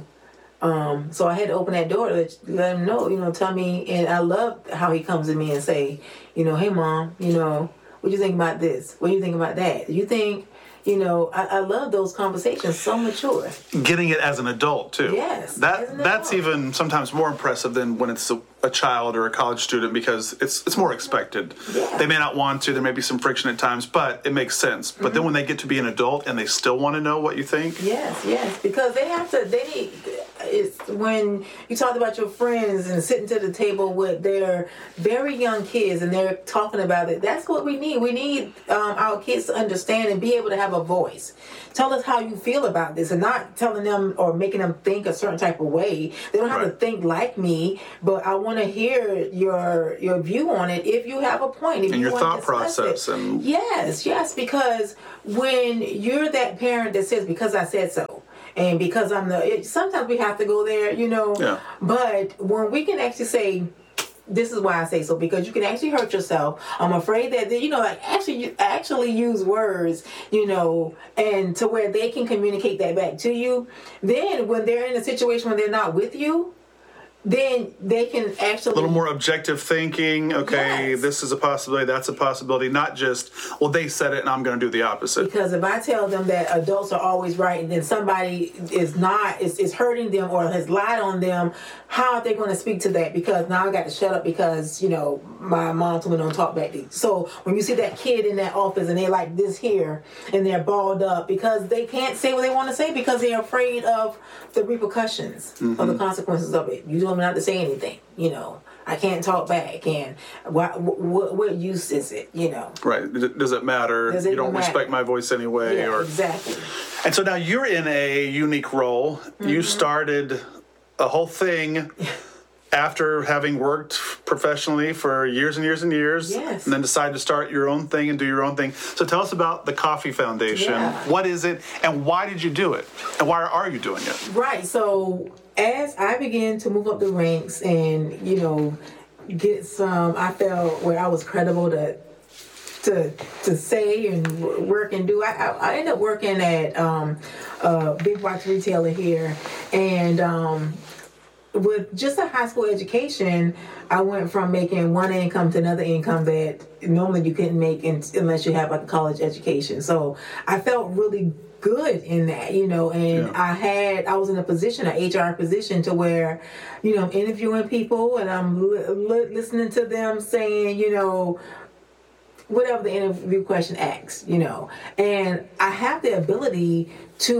Um, so I had to open that door to let, let him know, you know, tell me, and I love how he comes to me and say, you know, hey mom, you know, what do you think about this? What do you think about that? You think, you know, I, I love those conversations, so mature. Getting it as an adult too. Yes. That that's adult. Even sometimes more impressive than when it's a, a child or a college student because it's it's more expected. Yeah. They may not want to. There may be some friction at times, but it makes sense. But mm-hmm. then when they get to be an adult and they still want to know what you think. Yes, yes, because they have to. They need. It's when you talk about your friends and sitting to the table with their very young kids and they're talking about it. That's what we need. We need um, our kids to understand and be able to have a voice. Tell us how you feel about this, and not telling them or making them think a certain type of way. They don't have right. to think like me, but I want to hear your your view on it. If you have a point, if and you your want thought to discuss process, it. and yes, yes, because when you're that parent that says, "Because I said so." And because I'm the, it, sometimes we have to go there, you know. Yeah. But when we can actually say, this is why I say so, because you can actually hurt yourself. I'm afraid that, you know, like actually, actually use words, you know, and to where they can communicate that back to you. Then when they're in a situation when they're not with you, then they can actually... a little more objective thinking. Okay, yes. This is a possibility, that's a possibility. Not just, well, they said it and I'm going to do the opposite. Because if I tell them that adults are always right and then somebody is not, is, is hurting them or has lied on them, how are they going to speak to that? Because now I got to shut up because, you know, my mom told me don't talk back to you. So when you see that kid in that office and they're like this here and they're balled up because they can't say what they want to say because they're afraid of the repercussions, mm-hmm. of the consequences of it. You don't not to say anything, you know. I can't talk back, and what what, what use is it, you know? Right. Does it matter? Does it you don't matter? Respect my voice anyway, yeah, or exactly. And so now you're in a unique role. Mm-hmm. You started a whole thing after having worked professionally for years and years and years, yes. and then decided to start your own thing and do your own thing. So tell us about the Coffee Foundation. Yeah. What is it, and why did you do it, and why are you doing it? Right. So as I began to move up the ranks and, you know, get some, I felt where I was credible to to to say and work and do. I I, I ended up working at um, a big box retailer here, and um, with just a high school education, I went from making one income to another income that normally you couldn't make in, unless you have like a college education. So I felt really good in that, you know, and yeah. I had, I was in a position, an H R position to where, you know, I'm interviewing people and I'm li- li- listening to them saying, you know, whatever the interview question asks, you know, and I have the ability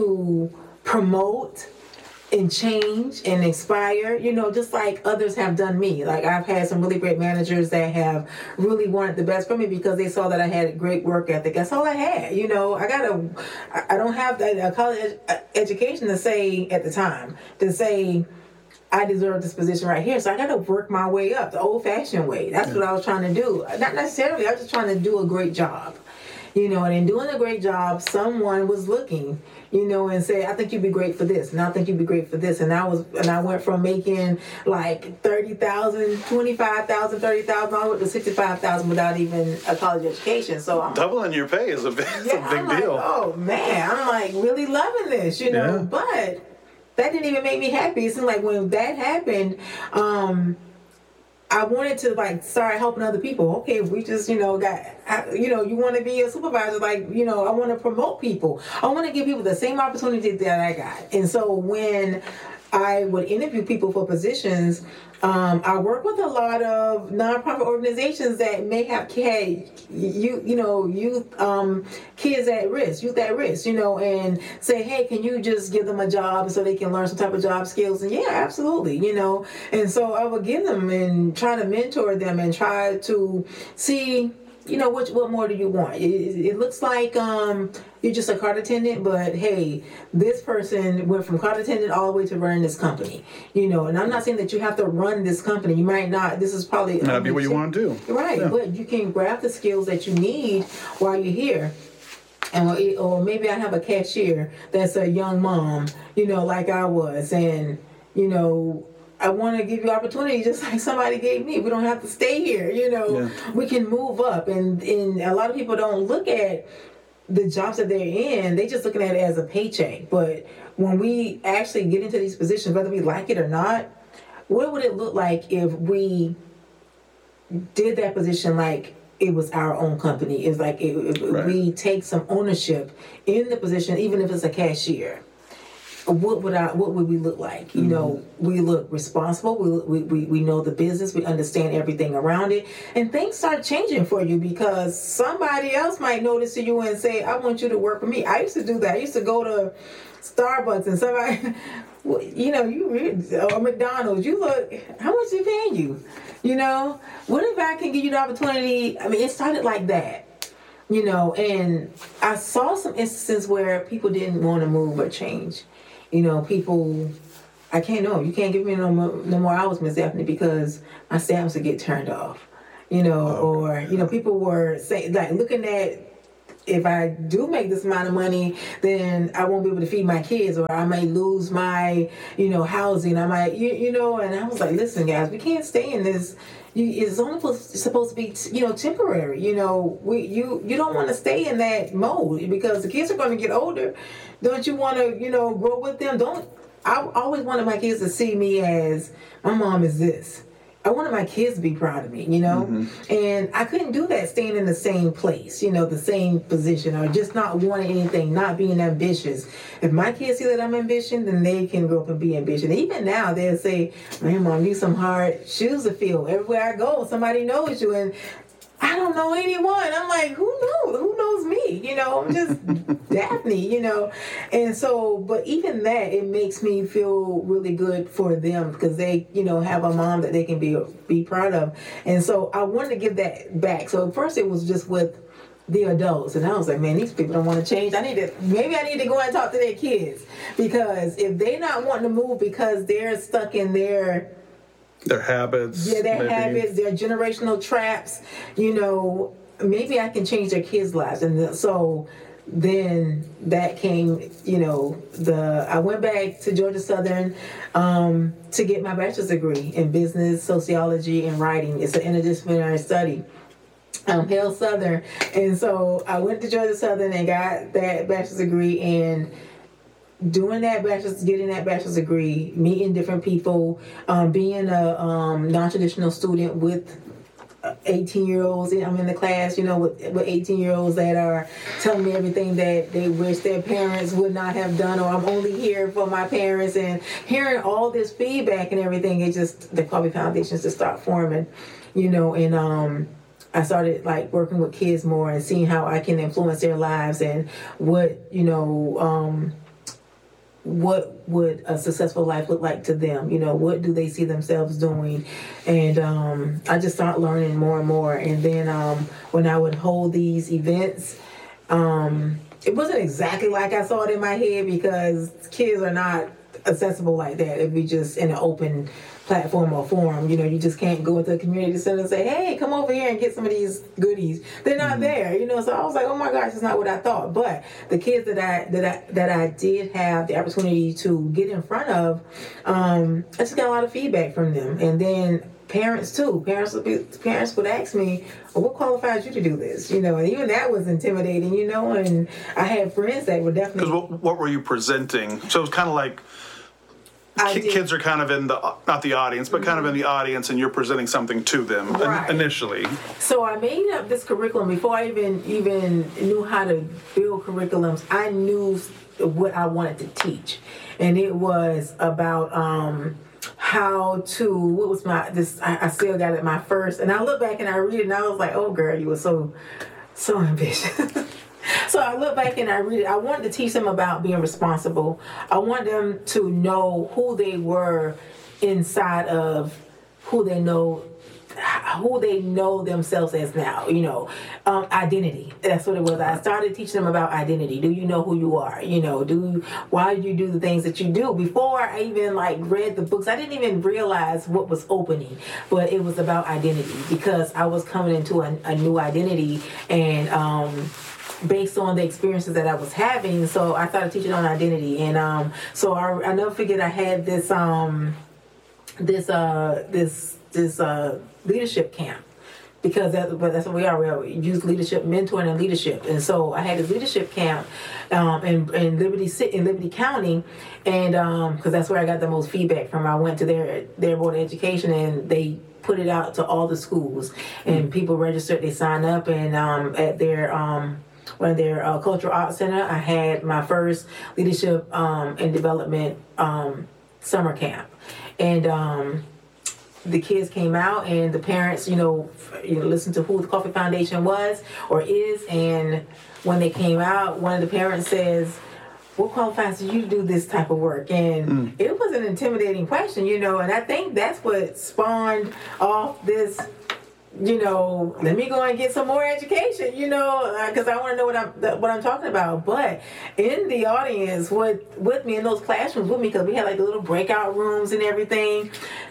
to promote and change and inspire, you know, just like others have done me. Like I've had some really great managers that have really wanted the best for me because they saw that I had a great work ethic. That's all I had, you know. I got a, I don't have a college ed- education to say at the time to say I deserve this position right here. So I got to work my way up the old-fashioned way. That's yeah. what I was trying to do. Not necessarily. I was just trying to do a great job. You know, and in doing a great job, someone was looking, you know, and say, I think you'd be great for this, and I think you'd be great for this. And I was, and I went from making like thirty thousand, twenty-five thousand, thirty thousand, I went to sixty-five thousand without even a college education. So I'm doubling your pay is a big, yeah, a big I'm deal. Like, oh man, I'm like really loving this, you know, yeah. but that didn't even make me happy. It seemed like when that happened, um, I wanted to like start helping other people. Okay, if we just, you know, got, you know, you want to be a supervisor, like, you know, I want to promote people. I want to give people the same opportunity that I got. And so when I would interview people for positions, um, I work with a lot of nonprofit organizations that may have had you, you know, youth, um, kids at risk, youth at risk, you know, and say, hey, can you just give them a job so they can learn some type of job skills? And yeah, absolutely, you know. And so I would give them and try to mentor them and try to see, you know, what what more do you want? It, it looks like um, you're just a cart attendant, but hey, this person went from cart attendant all the way to running this company, you know. And I'm not saying that you have to run this company. You might not. This is probably that'd be what you want to do, right? Yeah. But you can grab the skills that you need while you're here. And or maybe I have a cashier that's a young mom, you know, like I was, and you know. I want to give you opportunity just like somebody gave me. We don't have to stay here, you know. Yeah. We can move up. And, and a lot of people don't look at the jobs that they're in. They just looking at it as a paycheck. But when we actually get into these positions, whether we like it or not, what would it look like if we did that position like it was our own company? It's like if right. we take some ownership in the position, even if it's a cashier. what would I, what would we look like? You mm-hmm. know, we look responsible. We, we we know the business. We understand everything around it, and things start changing for you because somebody else might notice you and say, "I want you to work for me." I used to do that. I used to go to Starbucks and somebody, you know, you or McDonald's. You look, how much they paying you? You know, what if I can give you the opportunity? I mean, it started like that. You know, and I saw some instances where people didn't want to move or change. You know, people, I can't know. You can't give me no more, no more hours, Miss Daphne, because my stamps would get turned off. You know, oh, or, you know, people were saying, like, looking at, if I do make this amount of money, then I won't be able to feed my kids, or I may lose my, you know, housing. I might, you, you know, and I was like, listen, guys, we can't stay in this. You, it's only supposed to be, you know, temporary. You know, we you you don't want to stay in that mode because the kids are going to get older. Don't you want to, you know, grow with them? Don't. I always wanted my kids to see me as my mom is this. I wanted my kids to be proud of me, you know, mm-hmm. and I couldn't do that staying in the same place, you know, the same position, or just not wanting anything, not being ambitious. If my kids see that I'm ambitious, then they can grow up and be ambitious. Even now, they'll say, "Man, Mom, you some hard shoes to fill. Everywhere I go, somebody knows you." And I don't know anyone. I'm like, who knows? Who knows me? You know, I'm just Daphne, you know. And so, but even that, it makes me feel really good for them because they, you know, have a mom that they can be be proud of. And so I wanted to give that back. So at first it was just with the adults. And I was like, man, these people don't want to change. I need to, maybe I need to go and talk to their kids. Because if they're not wanting to move because they're stuck in their Their habits. Yeah, their maybe. habits, their generational traps, you know, maybe I can change their kids' lives. And so then that came, you know, the I went back to Georgia Southern um, to get my bachelor's degree in business, sociology, and writing. It's an interdisciplinary study. Um, Hail Southern. And so I went to Georgia Southern and got that bachelor's degree, and doing that bachelor's, getting that bachelor's degree, meeting different people, um, being a um, non-traditional student with eighteen-year-olds. I'm in the class, you know, with, with eighteen-year-olds that are telling me everything that they wish their parents would not have done, or I'm only here for my parents, and hearing all this feedback and everything, it just, the Coffee Foundations just start forming, you know, and um, I started like working with kids more and seeing how I can influence their lives and what, you know, um, what would a successful life look like to them? You know, what do they see themselves doing? And um, I just started learning more and more. And then um, when I would hold these events, um, it wasn't exactly like I saw it in my head because kids are not accessible like that if we just in an open platform or forum. You know, you just can't go into a community center and say, hey, come over here and get some of these goodies. They're not mm-hmm. there, you know. So I was like, oh my gosh, it's not what I thought. But the kids that I that I that I did have the opportunity to get in front of, um, I just got a lot of feedback from them. And then parents too. Parents would be, parents would ask me, well, what qualifies you to do this? You know, and even that was intimidating, you know, and I had friends that were definitely. Because what, what were you presenting? So it was kind of like Ki- kids are kind of in the, not the audience, but mm-hmm. kind of in the audience, and you're presenting something to them right. in, initially. So I made up this curriculum before I even even knew how to build curriculums. I knew what I wanted to teach, and it was about um, how to. What was my this? I, I still got it my first, and I look back and I read it, and I was like, oh girl, you were so so ambitious. So I look back and I read it. I wanted to teach them about being responsible. I want them to know who they were inside of who they know, who they know themselves as now, you know, um, identity. That's what it was. I started teaching them about identity. Do you know who you are? You know, do why do you do the things that you do? Before I even like read the books, I didn't even realize what was opening, but it was about identity because I was coming into a, a new identity and, um, based on the experiences that I was having. So I started teaching on identity. And um, so I, I never forget I had this um, this uh, this this uh, leadership camp because that, but that's what we are. We are youth leadership, mentoring, and leadership. And so I had this leadership camp um, in, in Liberty City, in Liberty County, and because um, that's where I got the most feedback from. I went to their their board of education, and they put it out to all the schools, and people registered. They signed up, and um, at their um, one of their uh, cultural arts center. I had my first leadership um, and development um, summer camp, and um, the kids came out, and the parents, you know, you know, listened to who the Coffee Foundation was or is, and when they came out, one of the parents says, what qualifies you to do this type of work? And mm. it was an intimidating question, you know, and I think that's what spawned off this, you know, let me go and get some more education, you know, because I want to know what I'm what I'm talking about. But in the audience with, with me, in those classrooms with me, because we had like the little breakout rooms and everything,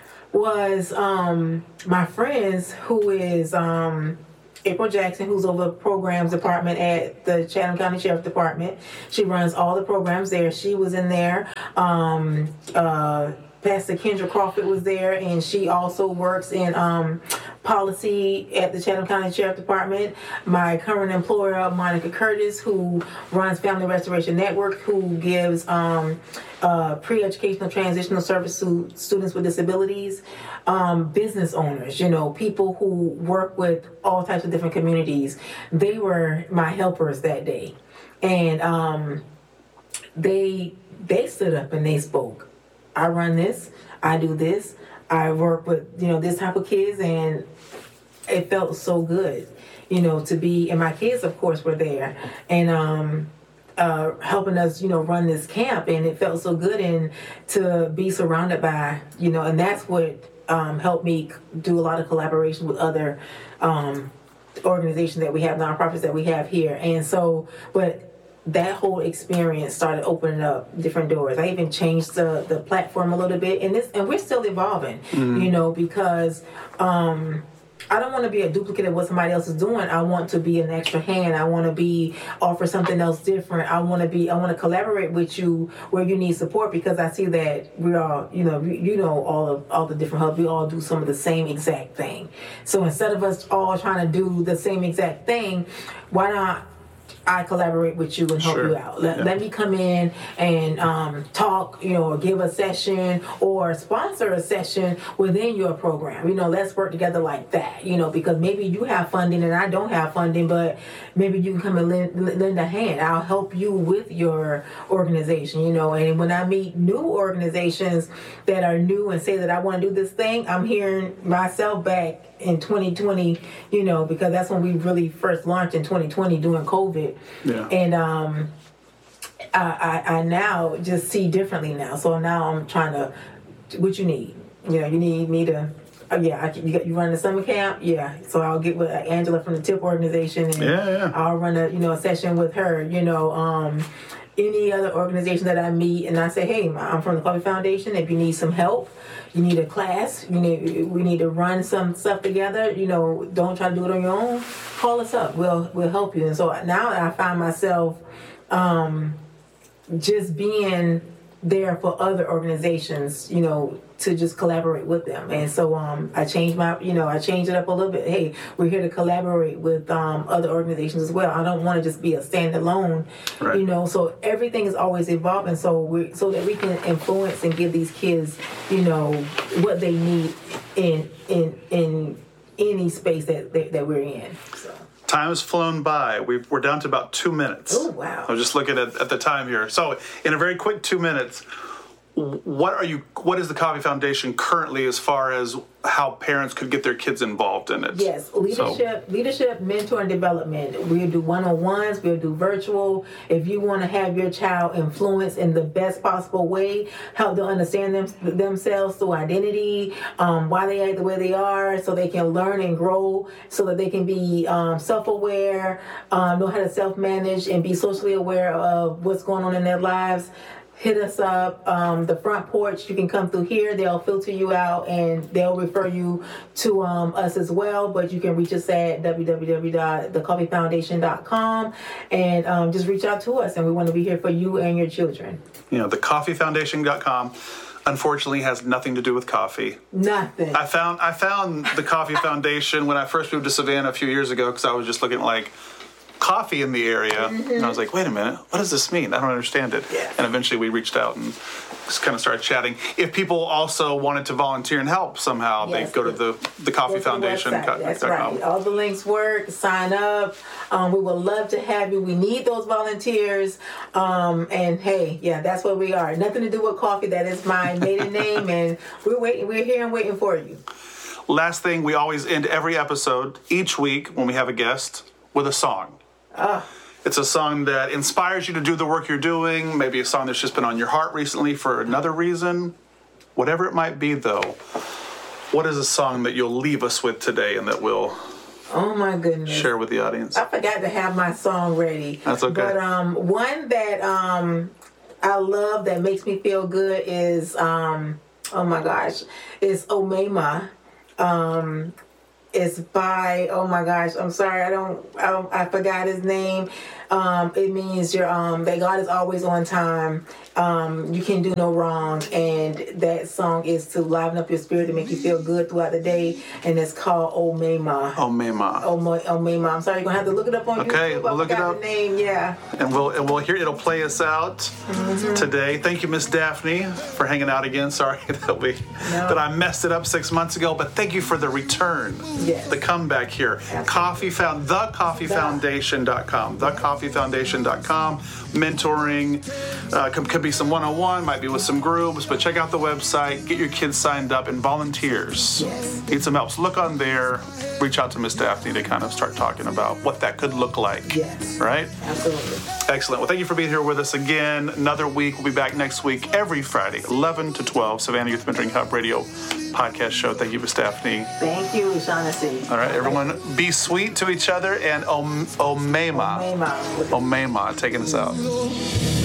was um, my friends who is... Um, April Jackson, who's over the programs department at the Chatham County Sheriff's Department. She runs all the programs there. She was in there. Um, uh, Pastor Kendra Crawford was there, and she also works in um, policy at the Chatham County Sheriff's Department. My current employer, Monica Curtis, who runs Family Restoration Network, who gives um, uh, pre-educational transitional service to students with disabilities. Um, business owners, you know, people who work with all types of different communities. They were my helpers that day. And um, they they stood up and they spoke. I run this, I do this, I work with, you know, this type of kids, and it felt so good, you know, to be, and my kids, of course, were there, and um, uh, helping us, you know, run this camp, and it felt so good, and to be surrounded by, you know, and that's what um, helped me do a lot of collaboration with other um, organizations that we have, nonprofits that we have here, and so, but that whole experience started opening up different doors. I even changed the, the platform a little bit, and this, and we're still evolving, mm-hmm. you know, because um, I don't want to be a duplicate of what somebody else is doing. I want to be an extra hand. I want to be offer something else different. I want to be. I want to collaborate with you where you need support, because I see that we all, you know, you, you know, all of all the different hubs. We all do some of the same exact thing. So instead of us all trying to do the same exact thing, why not I collaborate with you and help Sure. you out. Let, yeah. let me come in and um, talk, you know, or give a session or sponsor a session within your program. You know, let's work together like that, you know, because maybe you have funding and I don't have funding, but maybe you can come and lend, lend a hand. I'll help you with your organization, you know, and when I meet new organizations that are new and say that I want to do this thing, I'm hearing myself back in twenty twenty, you know, because that's when we really first launched in twenty twenty during COVID. Yeah. And um, I, I, I now just see differently now. So now I'm trying to, what you need? You know, you need me to, oh yeah, I, you, you run the summer camp? Yeah. So I'll get with Angela from the TIP organization, and yeah, yeah. I'll run a, you know, a session with her, you know, um, any other organization that I meet, and I say, hey, I'm from the Coffee Foundation. If you need some help, you need a class, you need we need to run some stuff together, you know, don't try to do it on your own. Call us up. We'll we'll help you. And so now I find myself um, just being there for other organizations, you know, to just collaborate with them. And so um, I changed my, you know, I changed it up a little bit. Hey, we're here to collaborate with um, other organizations as well. I don't want to just be a standalone, right. you know, so everything is always evolving, so we so that we can influence and give these kids, you know, what they need in in in any space that that, that we're in. So. Time has flown by. We've, we're down to about two minutes. Oh, wow. I was just looking at, at the time here. So in a very quick two minutes, what are you? What is the Coffee Foundation currently as far as how parents could get their kids involved in it? Yes, leadership, so. leadership, mentor, and development. We'll do one-on-ones. We'll do virtual. If you want to have your child influence in the best possible way, help them understand them, themselves through identity, um, why they act the way they are, so they can learn and grow, so that they can be um, self-aware, um, know how to self-manage, and be socially aware of what's going on in their lives. Hit us up. Um, the front porch, you can come through here. They'll filter you out and they'll refer you to um, us as well. But you can reach us at w w w dot the coffee foundation dot com and um, just reach out to us. And we want to be here for you and your children. You know, the coffee foundation dot com unfortunately has nothing to do with coffee. Nothing. I found I found the Coffee Foundation when I first moved to Savannah a few years ago because I was just looking like, coffee in the area. Mm-hmm. And I was like, wait a minute, what does this mean? I don't understand it. Yeah. And eventually we reached out and just kind of started chatting. If people also wanted to volunteer and help somehow, Yes, they go to the, the Coffee Foundation. That's right. All the links work. Sign up. Um, we would love to have you. We need those volunteers. Um, and hey, yeah, that's where we are. Nothing to do with coffee. That is my maiden name, and we're waiting. We're here and waiting for you. Last thing, we always end every episode each week when we have a guest with a song. Ah. It's a song that inspires you to do the work you're doing, maybe a song that's just been on your heart recently for another reason. Whatever it might be, though, what is a song that you'll leave us with today and that we'll oh my goodness share with the audience? I forgot to have my song ready. That's okay. But um, one that um, I love that makes me feel good is, um, oh my gosh, is Omema. Um, it's by, oh my gosh, I'm sorry, I don't, I, don't, I forgot his name. Um, it means your um, that God is always on time. Um, you can do no wrong, and that song is to liven up your spirit to make you feel good throughout the day. And it's called Omema. Omema. Omema. Omema. I'm sorry, you're gonna have to look it up on okay, YouTube. we'll look it up. The name, yeah. And we'll and we'll hear it'll play us out mm-hmm. today. Thank you, Miss Daphne, for hanging out again. Sorry that we no. that I messed it up six months ago, but thank you for the return, yes. the comeback here. Absolutely. Coffee found the coffee foundation dot com. the coffee foundation dot com. Mentoring uh, could, could be some one-on-one, might be with some groups, but check out the website, get your kids signed up, and volunteers. Yes. Need some help. So look on there, reach out to Miss Daphne to kind of start talking about what that could look like. Yes. Right? Absolutely. Excellent. Well, thank you for being here with us again. Another week. We'll be back next week, every Friday, eleven to twelve, Savannah Youth Mentoring Hub Radio podcast show. Thank you, Miss Daphne. Thank you, Shaughnessy. All right, everyone, be sweet to each other, and om- Omema. Omema. Omema, taking us out.